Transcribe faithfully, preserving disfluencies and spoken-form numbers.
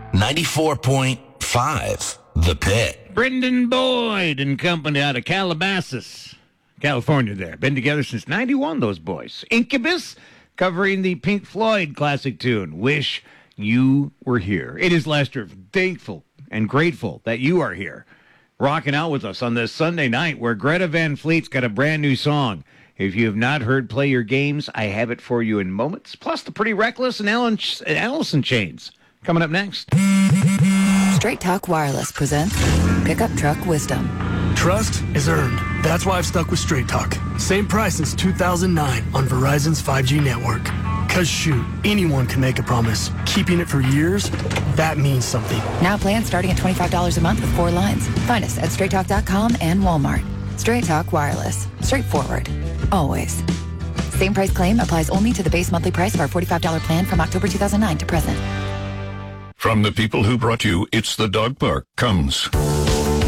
ninety-four point five, The Pit. Brendan Boyd and company out of Calabasas, California there. Been together since ninety-one, those boys. Incubus, covering the Pink Floyd classic tune, Wish You Were Here. It is Lester, thankful and grateful that you are here, rocking out with us on this Sunday night where Greta Van Fleet's got a brand new song. If you have not heard Play Your Games, I have it for you in moments. Plus the Pretty Reckless and Alan Ch- and Allison Chains coming up next. Straight Talk Wireless presents Pickup Truck Wisdom. Trust is earned. That's why I've stuck with Straight Talk. Same price since two thousand nine on Verizon's five G network. Cause shoot, anyone can make a promise. Keeping it for years, that means something. Now plans starting at twenty-five dollars a month with four lines. Find us at straight talk dot com and Walmart. Straight Talk Wireless. Straightforward. Always. Same price claim applies only to the base monthly price of our forty-five dollars plan from October two thousand nine to present. From the people who brought you It's the Dog Park comes